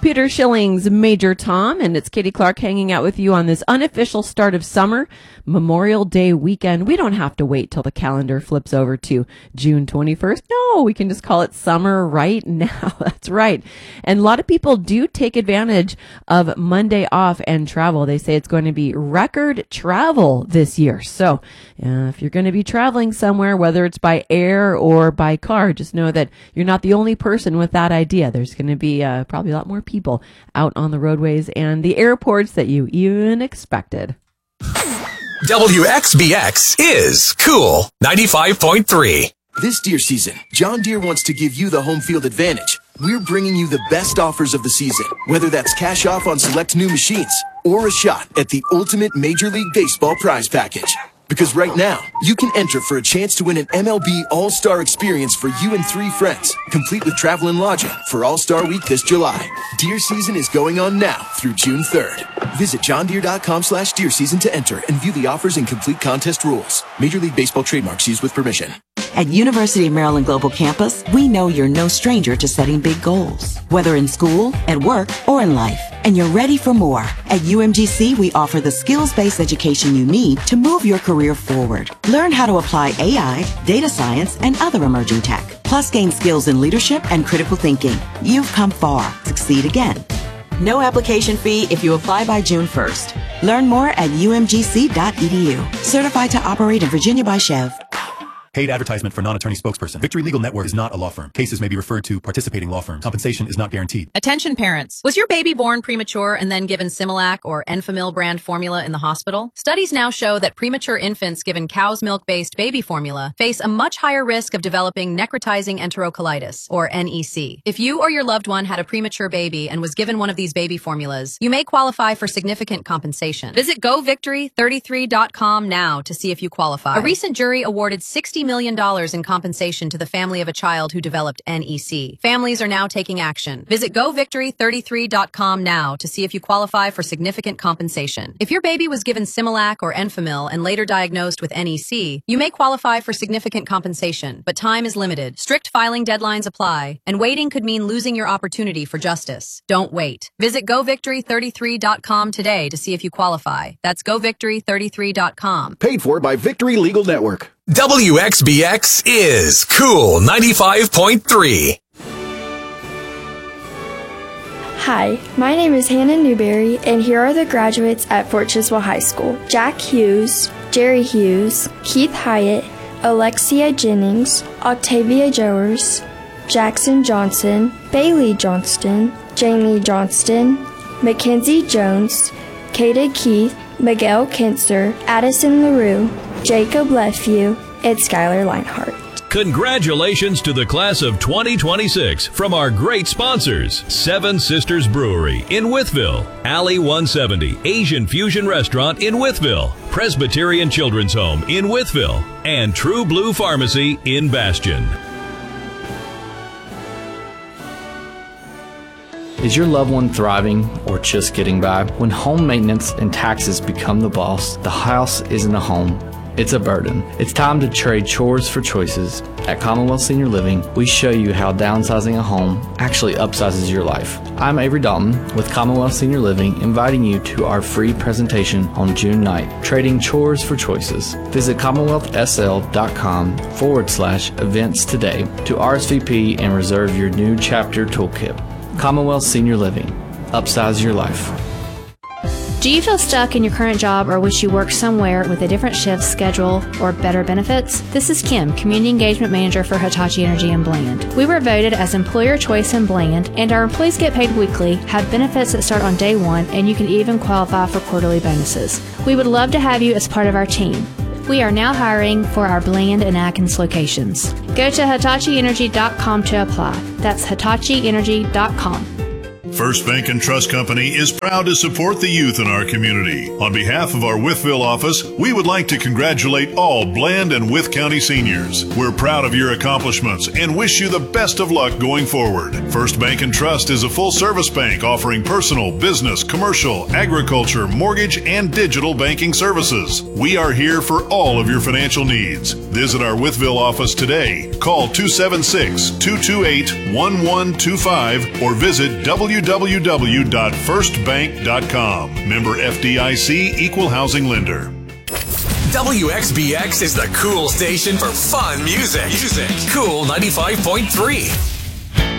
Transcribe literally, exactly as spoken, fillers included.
Computer Shillings Major Tom, and it's Katie Clark hanging out with you on this unofficial start of summer, Memorial Day weekend. We don't have to wait till the calendar flips over to June twenty-first. No, we can just call it summer right now. That's right. And a lot of people do take advantage of Monday off and travel. They say it's going to be record travel this year. So uh, if you're going to be traveling somewhere, whether it's by air or by car, just know that you're not the only person with that idea. There's going to be uh, probably a lot more people out on the roadways and the airports that you even expected. W X B X is Cool ninety-five point three. This deer season, John Deere wants to give you the home field advantage. We're bringing you the best offers of the season, whether that's cash off on select new machines or a shot at the ultimate Major League Baseball prize package. Because right now, you can enter for a chance to win an M L B All-Star experience for you and three friends, complete with travel and lodging for All-Star Week this July. Deer season is going on now through June third. Visit johndeere.com slash deer season to enter and view the offers and complete contest rules. Major League Baseball trademarks used with permission. At University of Maryland Global Campus, we know you're no stranger to setting big goals, whether in school, at work, or in life. And you're ready for more. At U M G C, we offer the skills-based education you need to move your career forward. Learn how to apply A I, data science, and other emerging tech. Plus gain skills in leadership and critical thinking. You've come far. Succeed again. No application fee if you apply by June first. Learn more at U M G C dot E D U. Certified to operate in Virginia by Chev. Paid advertisement for non-attorney spokesperson. Victory Legal Network is not a law firm. Cases may be referred to participating law firms. Compensation is not guaranteed. Attention parents. Was your baby born premature and then given Similac or Enfamil brand formula in the hospital? Studies now show that premature infants given cow's milk-based baby formula face a much higher risk of developing necrotizing enterocolitis, or N E C. If you or your loved one had a premature baby and was given one of these baby formulas, you may qualify for significant compensation. Visit go victory thirty-three dot com now to see if you qualify. A recent jury awarded sixty million dollars in compensation to the family of a child who developed N E C. Families are now taking action. Visit go victory thirty-three dot com now to see if you qualify for significant compensation. If your baby was given Similac or Enfamil and later diagnosed with N E C, you may qualify for significant compensation, but time is limited. Strict filing deadlines apply, and waiting could mean losing your opportunity for justice. Don't wait. Visit go victory thirty-three dot com today to see if you qualify. That's go victory thirty-three dot com. Paid for by Victory Legal Network. W X B X is Cool ninety-five point three. Hi, my name is Hannah Newberry, and here are the graduates at Fort Chiswell High School. Jack Hughes, Jerry Hughes, Keith Hyatt, Alexia Jennings, Octavia Jowers, Jackson Johnson, Bailey Johnston, Jamie Johnston, Mackenzie Jones, Kata Keith, Miguel Kinser, Addison LaRue, Jacob Lefew, and Skylar Leinhart. Congratulations to the class of twenty twenty-six from our great sponsors, Seven Sisters Brewery in Wytheville, Alley one seventy Asian Fusion Restaurant in Wytheville, Presbyterian Children's Home in Wytheville, and True Blue Pharmacy in Bastion. Is your loved one thriving or just getting by? When home maintenance and taxes become the boss, the house isn't a home. It's a burden. It's time to trade chores for choices. At Commonwealth Senior Living, we show you how downsizing a home actually upsizes your life. I'm Avery Dalton with Commonwealth Senior Living, inviting you to our free presentation on June ninth, Trading Chores for Choices. Visit commonwealthsl.com forward slash events today to R S V P and reserve your new chapter toolkit. Commonwealth Senior Living. Upsize your life. Do you feel stuck in your current job or wish you worked somewhere with a different shift schedule or better benefits? This is Kim, Community Engagement Manager for Hitachi Energy in Bland. We were voted as Employer Choice in Bland, and our employees get paid weekly, have benefits that start on day one, and you can even qualify for quarterly bonuses. We would love to have you as part of our team. We are now hiring for our Bland and Atkins locations. Go to hitachi energy dot com to apply. That's hitachi energy dot com. First Bank and Trust Company is proud to support the youth in our community. On behalf of our Wytheville office, we would like to congratulate all Bland and Wythe County seniors. We're proud of your accomplishments and wish you the best of luck going forward. First Bank and Trust is a full-service bank offering personal, business, commercial, agriculture, mortgage, and digital banking services. We are here for all of your financial needs. Visit our Wytheville office today. Call two seven six, two two eight, one one two five or visit w w w w dot first bank dot com. Member F D I C, Equal Housing Lender. W X B X is the cool station for fun music. Music. Cool ninety-five point three.